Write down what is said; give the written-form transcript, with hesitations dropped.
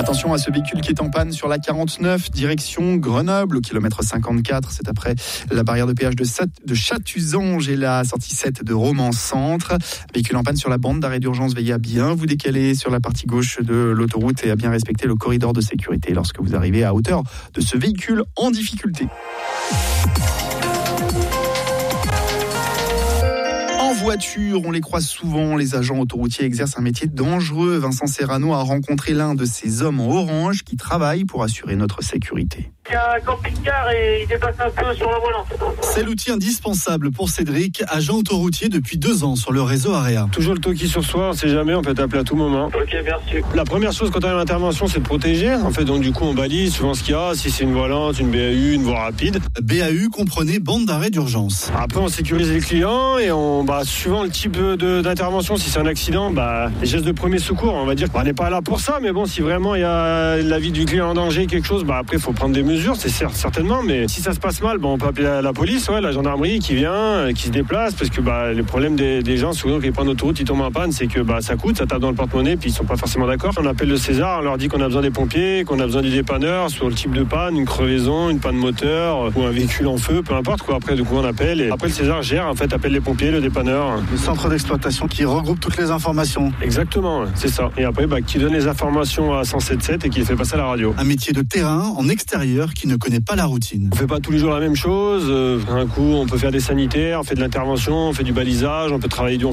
Attention à ce véhicule qui est en panne sur la 49, direction Grenoble, au kilomètre 54. C'est après la barrière de péage de Chatuzange et la sortie 7 de Romans-Centre. Véhicule en panne sur la bande d'arrêt d'urgence. Veillez à bien vous décaler sur la partie gauche de l'autoroute et à bien respecter le corridor de sécurité lorsque vous arrivez à hauteur de ce véhicule en difficulté. En voiture, on les croise souvent, les agents autoroutiers exercent un métier dangereux. Vincent Serrano a rencontré l'un de ces hommes en orange qui travaillent pour assurer notre sécurité. Il y a un camping-car et il dépasse un peu sur la volante. C'est l'outil indispensable pour Cédric, agent autoroutier depuis 2 ans sur le réseau AREA. Toujours le toki sur soi, on sait jamais, on peut t'appeler à tout moment. Ok, merci. La première chose quand on a l'intervention, c'est de protéger. En fait, donc du coup, on balise souvent ce qu'il y a, si c'est une volante, une BAU, une voie rapide. BAU comprenait bande d'arrêt d'urgence. Après, on sécurise les clients et suivant le type d'intervention, si c'est un accident, les gestes de premier secours, on va dire qu'on n'est pas là pour ça, mais bon, si vraiment il y a la vie du client en danger, quelque chose, après, il faut prendre des mesures, c'est certainement, mais si ça se passe mal, on peut appeler la police, la gendarmerie qui vient, qui se déplace, parce que le problème des gens, souvent, qui prennent l'autoroute, ils tombent en panne, c'est que ça coûte, ça tape dans le porte-monnaie, puis ils sont pas forcément d'accord. On appelle le César, on leur dit qu'on a besoin des pompiers, qu'on a besoin du dépanneur sur le type de panne, une crevaison, une panne moteur, ou un véhicule en feu, peu importe, quoi. Après, du coup, on appelle, et après, le César gère, en fait, appelle les pompiers, le dépanneur. Le centre d'exploitation qui regroupe toutes les informations. Exactement, c'est ça. Et après, qui donne les informations à 107.7 et qui les fait passer à la radio. Un métier de terrain, en extérieur, qui ne connaît pas la routine. On fait pas tous les jours la même chose. Un coup, on peut faire des sanitaires, on fait de l'intervention, on fait du balisage, on peut travailler